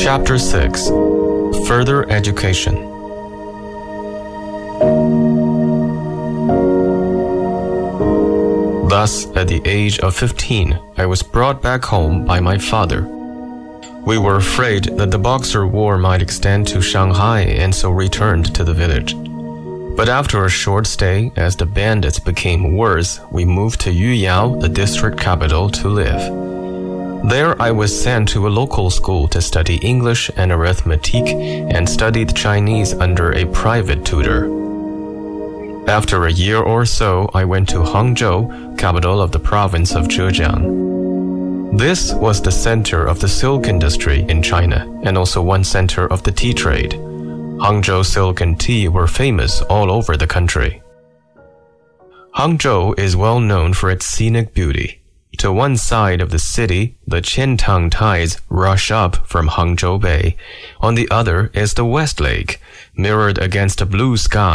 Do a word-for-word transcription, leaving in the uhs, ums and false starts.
Chapter six. Further Education. Thus, at the age of fifteen, I was brought back home by my father. We were afraid that the Boxer War might extend to Shanghai and so returned to the village. But after a short stay, as the bandits became worse, we moved to Yuyao, the district capital, to live. There I was sent to a local school to study English and arithmetic and studied Chinese under a private tutor. After a year or so, I went to Hangzhou, capital of the province of Zhejiang. This was the center of the silk industry in China and also one center of the tea trade. Hangzhou silk and tea were famous all over the country. Hangzhou is well known for its scenic beauty. To one side of the city, the Qiantang tides rush up from Hangzhou Bay. On the other is the West Lake, mirrored against a blue sky